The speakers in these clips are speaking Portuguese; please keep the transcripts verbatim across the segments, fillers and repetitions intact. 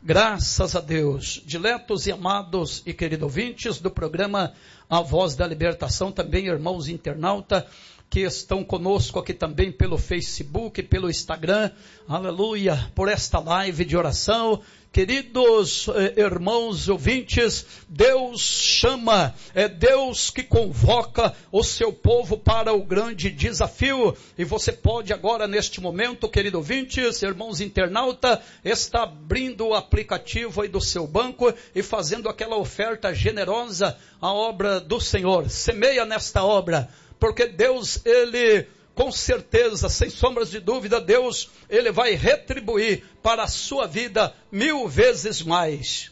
Graças a Deus. Diletos e amados e queridos ouvintes do programa A Voz da Libertação, também irmãos internauta que estão conosco aqui também pelo Facebook, pelo Instagram, aleluia, por esta live de oração. Queridos eh, irmãos ouvintes, Deus chama, é Deus que convoca o seu povo para o grande desafio. E você pode agora, neste momento, querido ouvintes, irmãos internauta, está abrindo o aplicativo aí do seu banco e fazendo aquela oferta generosa à obra do Senhor. Semeia nesta obra, porque Deus, Ele, com certeza, sem sombras de dúvida, Deus, Ele vai retribuir para a sua vida mil vezes mais.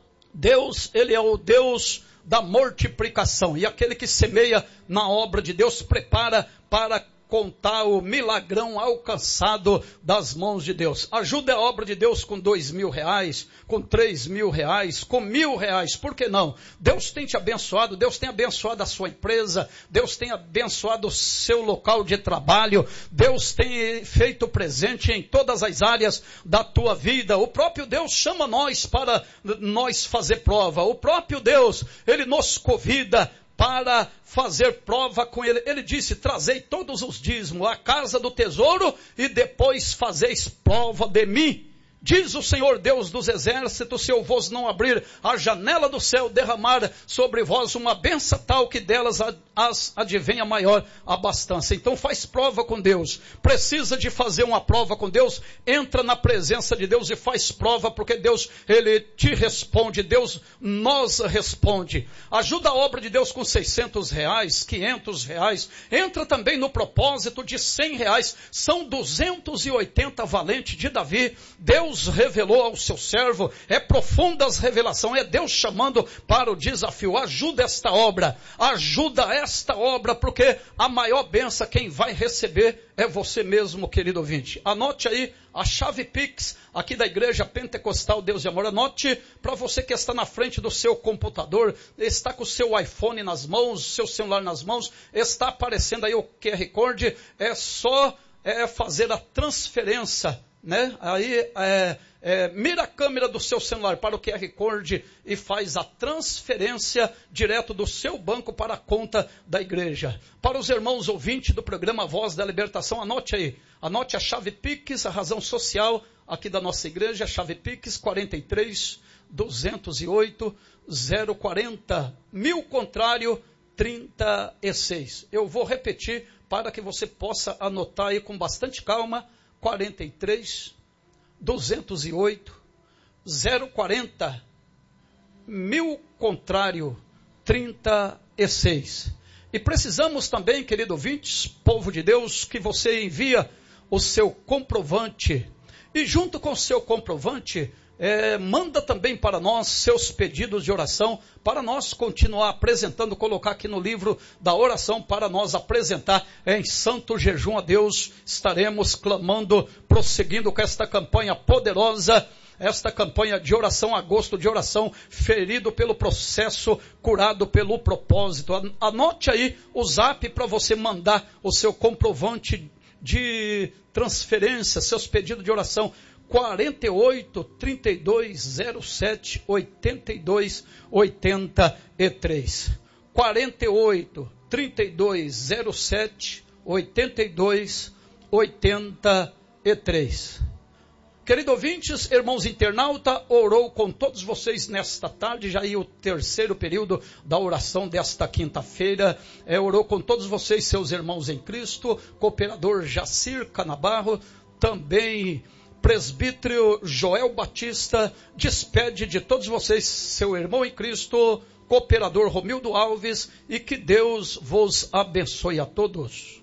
Deus, Ele é o Deus da multiplicação, e aquele que semeia na obra de Deus prepara para contar o milagrão alcançado das mãos de Deus. Ajuda a obra de Deus com dois mil reais, com três mil reais, com mil reais, por que não? Deus tem te abençoado, Deus tem abençoado a sua empresa, Deus tem abençoado o seu local de trabalho, Deus tem feito presente em todas as áreas da tua vida. O próprio Deus chama nós para nós fazer prova, o próprio Deus, Ele nos convida para fazer prova com ele. Ele disse: trazei todos os dízimos à casa do tesouro e depois fazeis prova de mim. Diz o Senhor Deus dos exércitos: se eu vos não abrir a janela do céu, derramar sobre vós uma bênção tal que delas as advenha maior abastança. Então faz prova com Deus. Precisa de fazer uma prova com Deus? Entra na presença de Deus e faz prova, porque Deus, Ele te responde. Deus nos responde. Ajuda a obra de Deus com seiscentos reais, quinhentos reais. Entra também no propósito de cem reais. São duzentos e oitenta valentes de Davi. Deus Deus revelou ao seu servo, é profundas revelação, é Deus chamando para o desafio. Ajuda esta obra, ajuda esta obra, porque a maior bênção quem vai receber é você mesmo, querido ouvinte. Anote aí a chave Pix aqui da Igreja Pentecostal Deus e Amor. Anote para você que está na frente do seu computador, está com o seu iPhone nas mãos, seu celular nas mãos, está aparecendo aí o Q R Code, é só é, fazer a transferência, né? Aí é, é, mira a câmera do seu celular para o Q R Code e faz a transferência direto do seu banco para a conta da igreja. Para os irmãos ouvintes do programa Voz da Libertação, anote aí, anote a chave Pix, a razão social aqui da nossa igreja, a chave Pix quarenta e três, duzentos e oito, zero quarenta, mil contrário, trinta e seis. Eu vou repetir para que você possa anotar aí com bastante calma. quarenta e três, duzentos e oito, zero quarenta, mil contrário, trinta e seis. E precisamos também, querido ouvintes, povo de Deus, que você envia o seu comprovante. E junto com o seu comprovante, é, manda também para nós seus pedidos de oração, para nós continuar apresentando, colocar aqui no livro da oração, para nós apresentar em santo jejum a Deus. Estaremos clamando, prosseguindo com esta campanha poderosa, esta campanha de oração, agosto de oração, ferido pelo processo, curado pelo propósito. Anote aí o zap para você mandar o seu comprovante de transferência, seus pedidos de oração, quarenta e oito, trinta e dois, zero sete, oitenta e dois, oitenta e três. quarenta e oito, trinta e dois, zero sete, oitenta e dois, oitenta e três. Querido ouvintes, irmãos internauta, orou com todos vocês nesta tarde, já aí o terceiro período da oração desta quinta-feira, é, orou com todos vocês, seus irmãos em Cristo, cooperador Jacir Canabarro, também presbítero Joel Batista, despede de todos vocês, seu irmão em Cristo, cooperador Romildo Alves, e que Deus vos abençoe a todos.